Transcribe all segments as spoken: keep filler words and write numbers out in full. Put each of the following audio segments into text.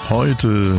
Heute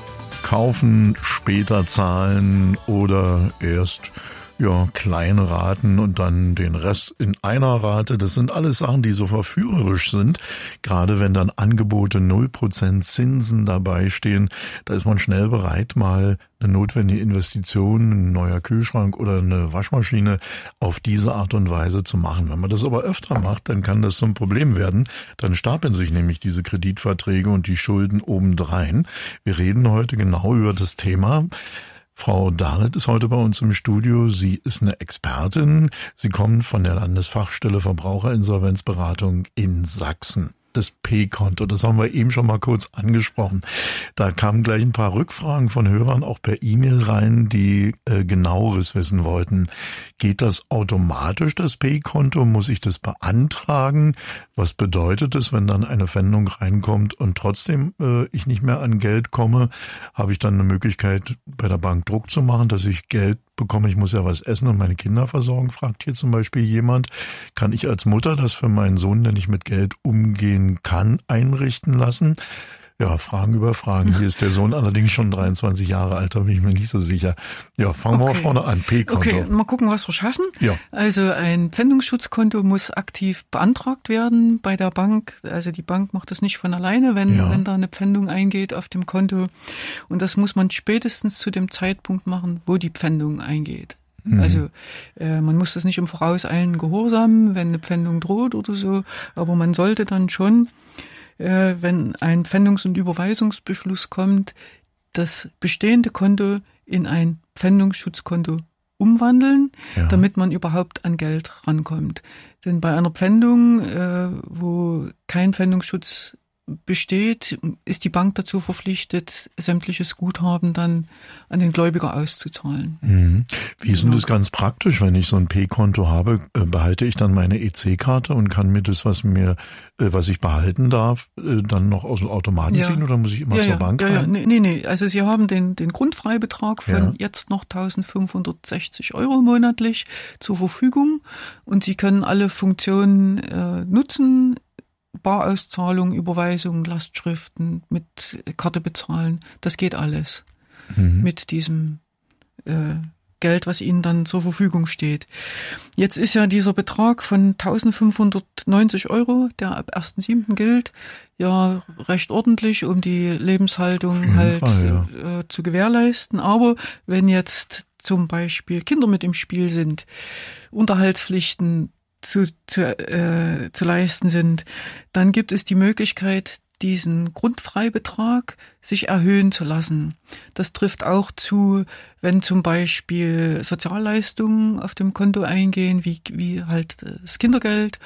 kaufen, später zahlen oder erst ja kleine Raten und dann den Rest in einer Rate. Das sind alles Sachen, die so verführerisch sind. Gerade wenn dann Angebote null Prozent Zinsen dabei stehen, da ist man schnell bereit, mal eine notwendige Investition, ein neuer Kühlschrank oder eine Waschmaschine auf diese Art und Weise zu machen. Wenn man das aber öfter macht, dann kann das zum Problem werden. Dann stapeln sich nämlich diese Kreditverträge und die Schulden obendrein. Wir reden heute genau über das Thema. Frau Dahlert ist heute bei uns im Studio. Sie ist eine Expertin. Sie kommt von der Landesfachstelle Verbraucherinsolvenzberatung in Sachsen. Das P-Konto, das haben wir eben schon mal kurz angesprochen. Da kamen gleich ein paar Rückfragen von Hörern auch per E-Mail rein, die äh, genaueres wissen wollten. Geht das automatisch, das P-Konto? Muss ich das beantragen? Was bedeutet es, wenn dann eine Pfändung reinkommt und trotzdem äh, ich nicht mehr an Geld komme? Habe ich dann eine Möglichkeit, bei der Bank Druck zu machen, dass ich Geld bekomme? Ich muss ja was essen und meine Kinder versorgen, fragt hier zum Beispiel jemand. Kann ich als Mutter das für meinen Sohn, der nicht mit Geld umgehen kann, einrichten lassen? Ja, Fragen über Fragen. Hier ist der Sohn allerdings schon dreiundzwanzig Jahre alt, da bin ich mir nicht so sicher. Ja, fangen wir okay. mal vorne an. P-Konto. Okay, mal gucken, was wir schaffen. Ja. Also ein Pfändungsschutzkonto muss aktiv beantragt werden bei der Bank. Also die Bank macht das nicht von alleine, wenn, Ja. wenn da eine Pfändung eingeht auf dem Konto. Und das muss man spätestens zu dem Zeitpunkt machen, wo die Pfändung eingeht. Mhm. Also äh, man muss das nicht im vorauseilenden Gehorsam, wenn eine Pfändung droht oder so, aber man sollte dann schon, äh, wenn ein Pfändungs- und Überweisungsbeschluss kommt, das bestehende Konto in ein Pfändungsschutzkonto umwandeln, Ja. damit man überhaupt an Geld rankommt. Denn bei einer Pfändung, äh, wo kein Pfändungsschutz besteht, ist die Bank dazu verpflichtet, sämtliches Guthaben dann an den Gläubiger auszuzahlen. Mhm. Wie ist denn Genau. das ganz praktisch, wenn ich so ein P-Konto habe? Äh, behalte ich dann meine E C-Karte und kann mir das, was mir, äh, was ich behalten darf, äh, dann noch aus dem Automaten Ja. ziehen oder muss ich immer ja, zur ja, Bank ja, rein? ja, nee, nee, nee. Also Sie haben den, den Grundfreibetrag von Ja. jetzt noch eintausendfünfhundertsechzig Euro monatlich zur Verfügung und Sie können alle Funktionen äh, nutzen, Barauszahlung, Überweisung, Lastschriften, mit Karte bezahlen, das geht alles Mhm. mit diesem äh, Geld, was Ihnen dann zur Verfügung steht. Jetzt ist ja dieser Betrag von eintausendfünfhundertneunzig Euro, der ab ersten siebten gilt, ja recht ordentlich, um die Lebenshaltung Auf jeden halt Fall, ja. äh, zu gewährleisten. Aber wenn jetzt zum Beispiel Kinder mit im Spiel sind, Unterhaltspflichten zu, zu, äh, zu leisten sind, dann gibt es die Möglichkeit, diesen Grundfreibetrag sich erhöhen zu lassen. Das trifft auch zu, wenn zum Beispiel Sozialleistungen auf dem Konto eingehen, wie, wie halt das Kindergeld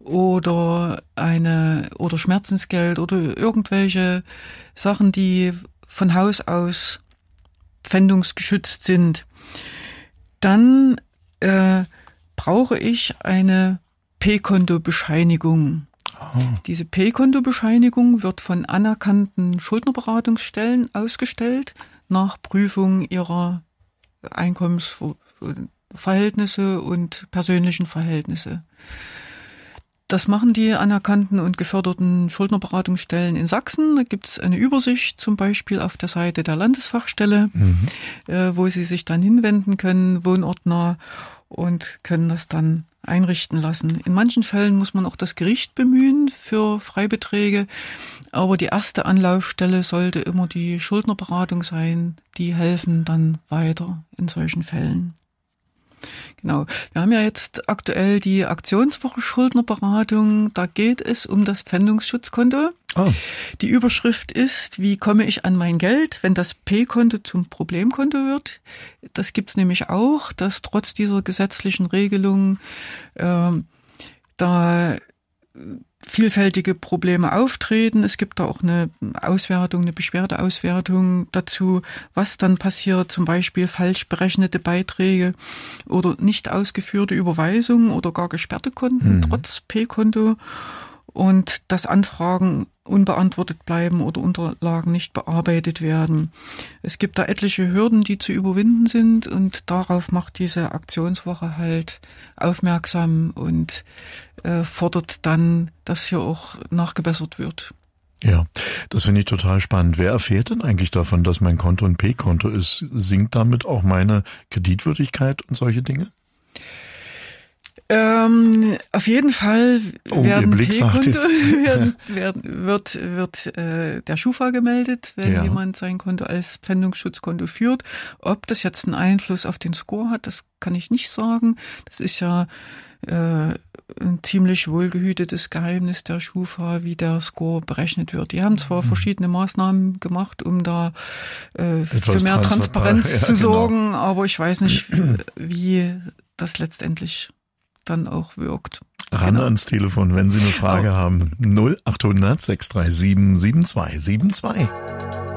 oder eine, oder Schmerzensgeld oder irgendwelche Sachen, die von Haus aus pfändungsgeschützt sind. Dann, äh, brauche ich eine P-Konto-Bescheinigung. Oh. Diese P-Konto-Bescheinigung wird von anerkannten Schuldnerberatungsstellen ausgestellt nach Prüfung ihrer Einkommensverhältnisse und persönlichen Verhältnisse. Das machen die anerkannten und geförderten Schuldnerberatungsstellen in Sachsen. Da gibt es eine Übersicht zum Beispiel auf der Seite der Landesfachstelle, Mhm. äh, wo Sie sich dann hinwenden können, wohnortnah, und können das dann einrichten lassen. In manchen Fällen muss man auch das Gericht bemühen für Freibeträge, aber die erste Anlaufstelle sollte immer die Schuldnerberatung sein. Die helfen dann weiter in solchen Fällen. Genau. Wir haben ja jetzt aktuell die Aktionswoche Schuldnerberatung. Da geht es um das Pfändungsschutzkonto. Oh. Die Überschrift ist, wie komme ich an mein Geld, wenn das P-Konto zum Problemkonto wird. Das gibt's nämlich auch, dass trotz dieser gesetzlichen Regelung äh, da vielfältige Probleme auftreten. Es gibt da auch eine Auswertung, eine Beschwerdeauswertung dazu, was dann passiert, zum Beispiel falsch berechnete Beiträge oder nicht ausgeführte Überweisungen oder gar gesperrte Konten mhm. trotz P-Konto. Und dass Anfragen unbeantwortet bleiben oder Unterlagen nicht bearbeitet werden. Es gibt da etliche Hürden, die zu überwinden sind, und darauf macht diese Aktionswoche halt aufmerksam und äh, fordert dann, dass hier auch nachgebessert wird. Ja, Das finde ich total spannend. Wer erfährt denn eigentlich davon, dass mein Konto ein P-Konto ist? Sinkt damit auch meine Kreditwürdigkeit und solche Dinge? Ähm, auf jeden Fall oh, werden Ihr Blick sagt P-Konto jetzt. werden, werden, wird wird äh, der Schufa gemeldet, wenn ja. jemand sein Konto als Pfändungsschutzkonto führt. Ob das jetzt einen Einfluss auf den Score hat, das kann ich nicht sagen. Das ist ja äh, ein ziemlich wohlgehütetes Geheimnis der Schufa, wie der Score berechnet wird. Die haben zwar mhm. verschiedene Maßnahmen gemacht, um da äh, für mehr Transparenz ja, zu sorgen, genau. aber ich weiß nicht, wie das letztendlich dann auch wirkt. Ran genau. ans Telefon, wenn Sie eine Frage oh. haben. null acht hundert sechs drei sieben sieben zwei sieben zwei.